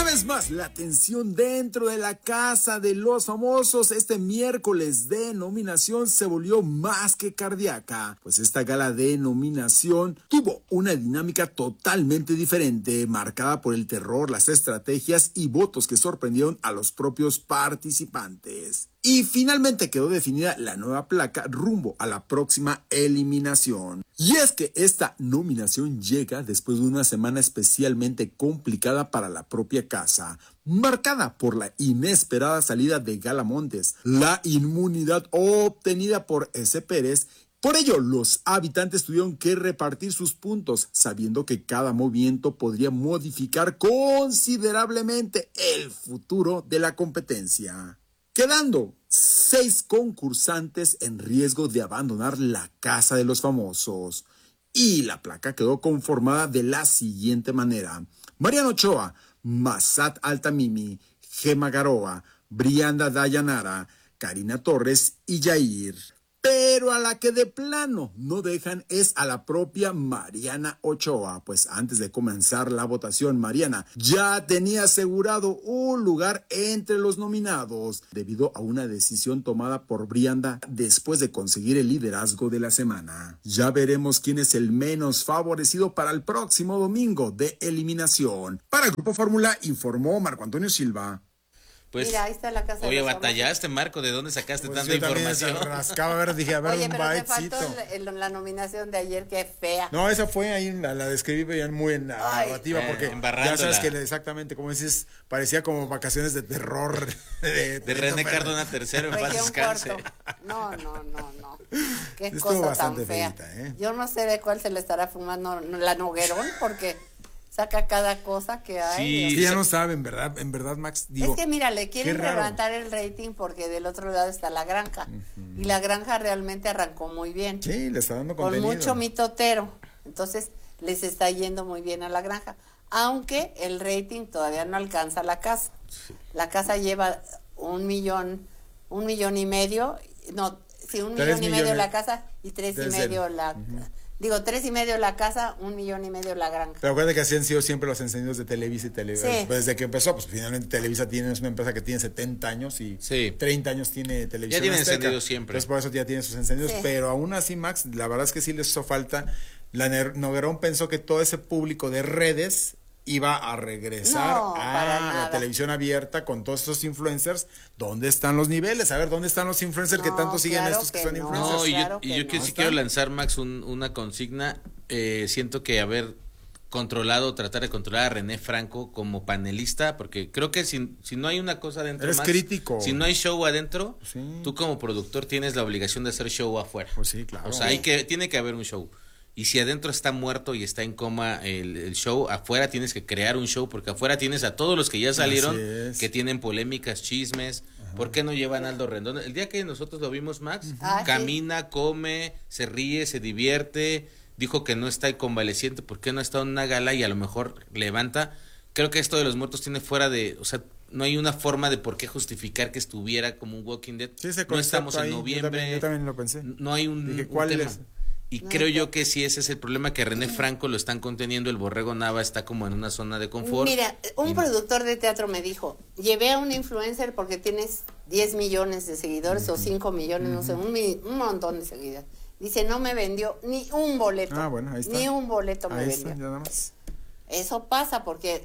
Una vez más, la tensión dentro de la Casa de los Famosos este miércoles de nominación se volvió más que cardíaca, pues esta gala de nominación tuvo una dinámica totalmente diferente, marcada por el terror, las estrategias y votos que sorprendieron a los propios participantes. Y finalmente quedó definida la nueva placa rumbo a la próxima eliminación. Y es que esta nominación llega después de una semana especialmente complicada para la propia casa, marcada por la inesperada salida de Gala Montes, la inmunidad obtenida por S. Pérez. Por ello, los habitantes tuvieron que repartir sus puntos, sabiendo que cada movimiento podría modificar considerablemente el futuro de la competencia, quedando 6 concursantes en riesgo de abandonar la Casa de los Famosos. Y la placa quedó conformada de la siguiente manera: Mariana Ochoa, Massat Altamimi, Gema Garoa, Brianda Dayanara, Karina Torres y Yair. Pero a la que de plano no dejan es a la propia Mariana Ochoa, pues antes de comenzar la votación, Mariana ya tenía asegurado un lugar entre los nominados, debido a una decisión tomada por Brianda después de conseguir el liderazgo de la semana. Ya veremos quién es el menos favorecido para el próximo domingo de eliminación. Para el Grupo Fórmula informó Marco Antonio Silva. Pues, mira, ahí está la casa. Oye, batallaste, Marco, ¿de dónde sacaste pues tanta información? Rascaba, a ver, dije, a ver, oye, un pero te bitecito. faltó la nominación de ayer, que fea. No, esa fue ahí, la describí ya muy en narrativa, porque ya sabes que exactamente, como dices, parecía como vacaciones de terror. De René Cardona III, en paz descanse. No. Qué Estuvo cosa bastante tan fea. feita, Yo no sé de cuál se le estará fumando la Noguerón, porque saca cada cosa que hay. Sí, ya no saben, en verdad, Max, digo, es que mira, le quieren qué raro. levantar el rating porque del otro lado está La Granja. Y La Granja realmente arrancó muy bien. Sí, le está dando con contenido. mucho mitotero. Entonces, les está yendo muy bien a La Granja. Aunque el rating todavía no alcanza la casa. Sí. La casa lleva 1 millón y medio. No, sí, 1 millón y medio la casa y 3.5 la... Digo, 3.5 la casa, 1 millón y medio la granja. Pero acuérdate que así han sido siempre los encendidos de Televisa y Televisa. Sí. Pues desde que empezó, pues finalmente Televisa es una empresa que tiene 70 años y 30 años tiene Televisión Ya tiene Azteca. encendidos siempre. Entonces por eso ya tiene sus encendidos. Sí. Pero aún así, Max, la verdad es que sí les hizo falta. La Noguerón pensó que todo ese público de redes iba a regresar a la televisión abierta con todos estos influencers. ¿Dónde están los niveles? A ver, ¿dónde están los influencers que tanto siguen estos que son influencers? No, Claro y yo que sí no. quiero lanzar, Max, una consigna. Siento que haber tratar de controlar a René Franco como panelista, porque creo que si no hay una cosa adentro, eres Max, crítico. si no hay show adentro, Sí. tú como productor tienes la obligación de hacer show afuera. Pues sí, claro. O sea, tiene que haber un show. Y si adentro está muerto y está en coma el show, afuera tienes que crear un show, porque afuera tienes a todos los que ya salieron, que tienen polémicas, chismes. ¿Por qué no llevan a Aldo Rendón? El día que nosotros lo vimos, Max, camina, come, se ríe, se divierte, dijo que no está convaleciente, ¿por qué no está en una gala y a lo mejor levanta? Creo que esto de los muertos tiene fuera de, o sea, no hay una forma de por qué justificar que estuviera como un Walking Dead. Sí, ese no estamos en ahí, noviembre. Yo también lo pensé. No hay un, Dije, ¿cuál tema. es? Y creo yo que sí, ese es el problema, que René Franco lo están conteniendo, el Borrego Nava está como en una zona de confort. Mira, un productor de teatro me dijo, llevé a un influencer porque tienes 10 millones de seguidores o 5 millones, no sé, un montón de seguidores. Dice, no me vendió ni un boleto. Ah, bueno, ahí está. Ni un boleto me Ahí vendió. está, nada más. Eso pasa porque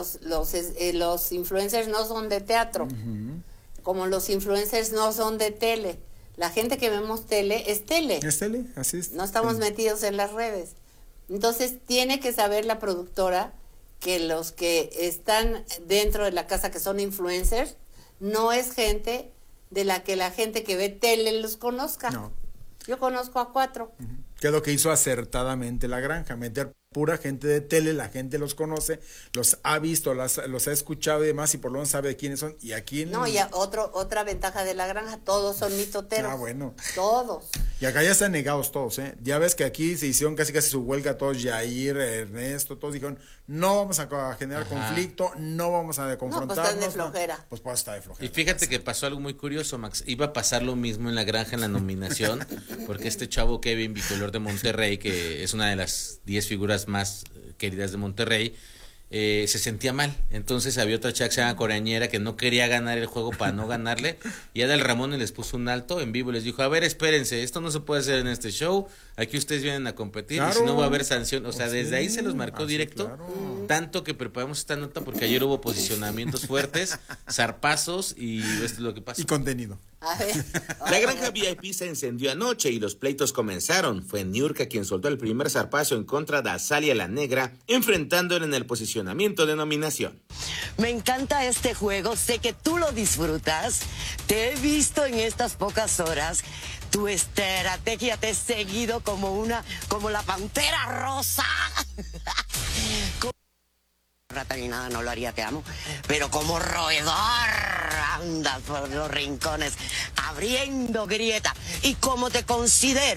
los influencers no son de teatro, como los influencers no son de tele. La gente que vemos tele es tele. Es tele, así es. No estamos metidos en las redes. Entonces tiene que saber la productora que los que están dentro de la casa, que son influencers, no es gente de la que la gente que ve tele los conozca. No. Yo conozco a 4. Que es lo que hizo acertadamente La Granja, meter pura gente de tele, la gente los conoce, los ha visto, los ha escuchado y demás, y por lo menos sabe de quiénes son. Y aquí No, y otra ventaja de La Granja, todos son mitoteros. Ah, bueno. Todos. Y acá ya están negados todos, ¿eh? Ya ves que aquí se hicieron casi su huelga todos, Yair, Ernesto, todos dijeron, no vamos a generar conflicto, no vamos a confrontarnos. No, pues están de flojera. Pues está de flojera. Y fíjate que pasó algo muy curioso, Max. Iba a pasar lo mismo en La Granja en la nominación, porque este chavo Kevin Bicolor de Monterrey, que es una de las 10 figuras más queridas de Monterrey, se sentía mal. Entonces había otra chava que se llama Coreañera que no quería ganar el juego para no ganarle. Y Adal Ramón les puso un alto en vivo y les dijo, a ver, espérense, esto no se puede hacer en este show. Aquí ustedes vienen a competir, claro, y si no va a haber sanción. O sea, desde ahí se los marcó directo. Claro. Tanto que preparamos esta nota porque ayer hubo posicionamientos fuertes, zarpazos y esto es lo que pasa. Y contenido. A ver. La granja VIP se encendió anoche y los pleitos comenzaron. Fue Niurka quien soltó el primer zarpazo en contra de Azalia la Negra, enfrentándola en el posicionamiento de nominación. Me encanta este juego, sé que tú lo disfrutas. Te he visto en estas pocas horas. Tu estrategia te he seguido como la pantera rosa. Rata ni nada, no lo haría, te amo. Pero como roedor andas por los rincones abriendo grieta. Y como te considero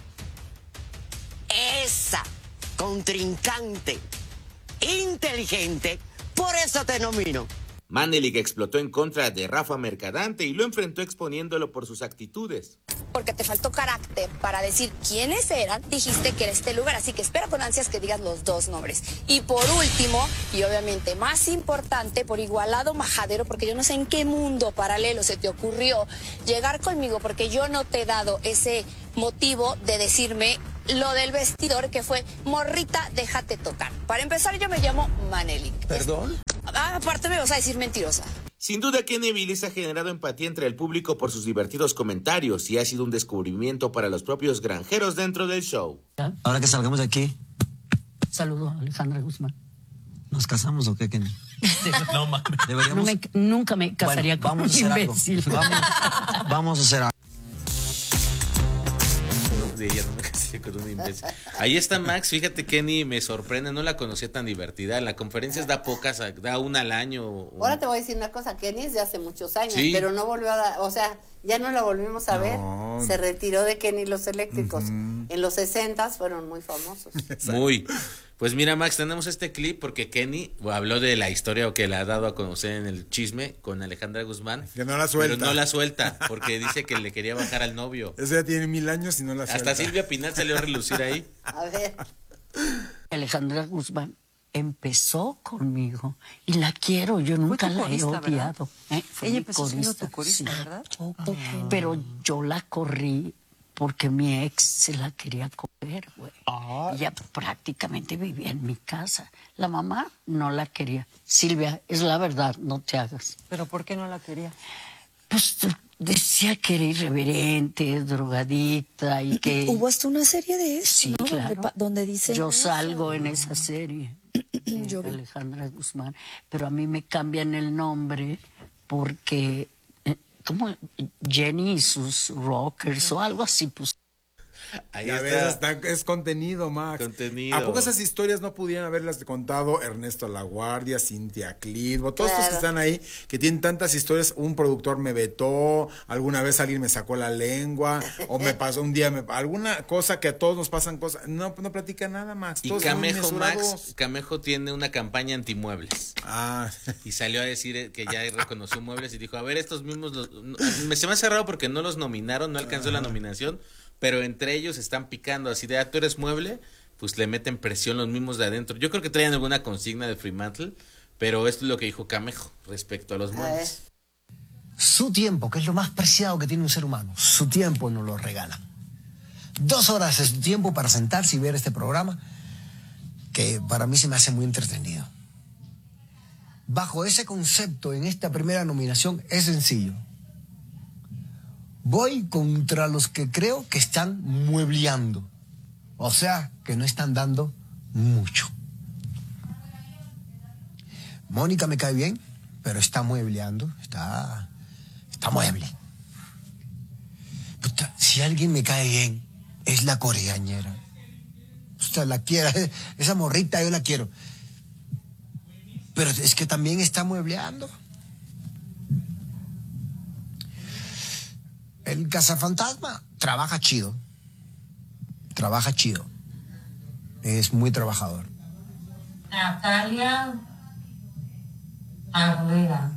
esa contrincante inteligente, por eso te nomino. Manelik explotó en contra de Rafa Mercadante y lo enfrentó exponiéndolo por sus actitudes. Porque te faltó carácter para decir quiénes eran, dijiste que era este lugar, así que espero con ansias que digas los dos nombres. Y por último, y obviamente más importante, por igualado majadero, porque yo no sé en qué mundo paralelo se te ocurrió llegar conmigo, porque yo no te he dado ese motivo de decirme lo del vestidor, que fue, morrita, déjate tocar. Para empezar, yo me llamo Manelik. ¿Perdón? Aparte me vas a decir mentirosa. Sin duda, Kenny Villis ha generado empatía entre el público por sus divertidos comentarios y ha sido un descubrimiento para los propios granjeros dentro del show. Ahora que salgamos de aquí. Saludo a Alejandra Guzmán. ¿Nos casamos o qué, Kenny? No mames. Deberíamos... nunca me casaría con un imbécil. Vamos a hacer algo. Ella no me casé con un imbécil. Ahí está Max, fíjate, Kenny me sorprende, no la conocía tan divertida. En las conferencias da pocas, da una al año. Ahora te voy a decir una cosa, Kenny es de hace muchos años, sí, pero no volvió a dar, o sea, ya no la volvimos a ver. Se retiró de Kenny los Eléctricos. En los 60s fueron muy famosos. Muy. Pues mira, Max, tenemos este clip porque Kenny habló de la historia que le ha dado a conocer en el chisme con Alejandra Guzmán. Que no la suelta. Pero no la suelta, porque dice que le quería bajar al novio. Eso ya tiene 1000 años y no la suelta. Hasta Silvia Pinal salió a relucir ahí. A ver. Alejandra Guzmán empezó conmigo y la quiero, yo nunca la he odiado. Ella empezó siendo tu corista, ¿verdad? Pero yo la corrí porque mi ex se la quería comer, güey. Ella prácticamente vivía en mi casa. La mamá no la quería. Silvia, es la verdad, no te hagas. ¿Pero por qué no la quería? Pues decía que era irreverente, drogadita y que... Hubo hasta una serie de eso, sí, ¿no? Claro. Donde dice... Yo salgo en esa serie. Yo Alejandra Guzmán. Pero a mí me cambian el nombre porque... como Jenny y sus rockers o algo así, pues. Ahí está. Es contenido, Max. Contenido. ¿A poco esas historias no pudieran haberlas contado Ernesto Laguardia, Cintia Clitbo, todos estos que están ahí, que tienen tantas historias? Un productor me vetó, alguna vez alguien me sacó la lengua, o me pasó un día, alguna cosa que a todos nos pasan cosas. No platica nada, Max. Y todos Camejo, Max, Camejo tiene una campaña antimuebles. Y salió a decir que ya reconoció muebles y dijo, a ver, estos mismos, se me hace raro porque no los nominaron, no alcanzó la nominación, pero entre ellos están picando así de, tú eres mueble, pues le meten presión los mismos de adentro. Yo creo que traen alguna consigna de Fremantle, pero esto es lo que dijo Camejo respecto a los muebles. Su tiempo, que es lo más preciado que tiene un ser humano, su tiempo nos lo regala. 2 horas de su tiempo para sentarse y ver este programa, que para mí se me hace muy entretenido. Bajo ese concepto, en esta primera nominación, es sencillo. Voy contra los que creo que están muebleando. O sea, que no están dando mucho. Mónica me cae bien, pero está muebleando. Está mueble. Puta, si alguien me cae bien, es la coreañera. Puta, la quiero. Esa morrita yo la quiero. Pero es que también está muebleando. El cazafantasma trabaja chido. Es muy trabajador. Natalia Arrueda.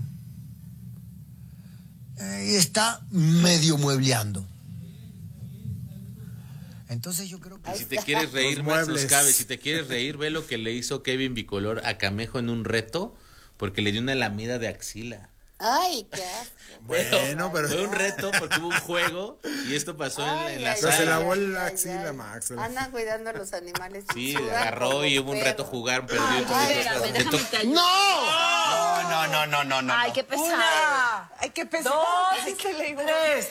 Y está medio muebleando. Entonces yo creo que... Y si te quieres reír, Max, nos cabe. Si te quieres reír, ve lo que le hizo Kevin Bicolor a Camejo en un reto, porque le dio una lamida de axila. Ay, qué asco. Bueno, pero... Fue un reto porque hubo un juego y esto pasó en la Pero sala. se lavó la axila, Max. Andan cuidando a los animales. Sí, le agarró y hubo un reto jugar, perdió. No. Ay, qué pesado. Ay, qué pesado. Dos, Tres.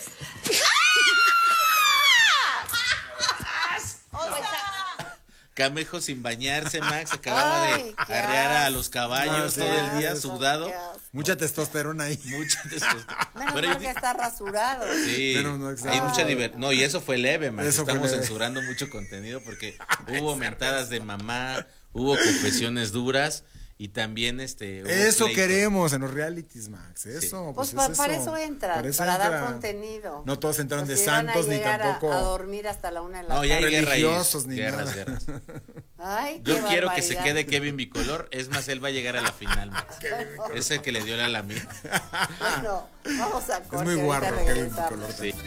Camejo sin bañarse, Max, acababa de arrear a los caballos todo el día, sudado. Mucha testosterona ahí. Mucha testosterona. Menos mal que está rasurado. Sí, hay mucha diversión. No, y eso fue leve, Max. Estamos censurando mucho contenido porque hubo mentadas de mamá, hubo confesiones duras. Y también eso pleitos. Queremos en los realities, Max. Eso, pues es para eso entran, para dar contenido. No todos entraron de santos ni tampoco a dormir hasta la 1 de la tarde. No, ya hay religiosos ni guerras. Ay, yo quiero que se quede Kevin Bicolor. Es más, él va a llegar a la final, Max. Es el que le dio la lamida. Bueno, vamos a corte. Es muy guarro Kevin Bicolor. Sí.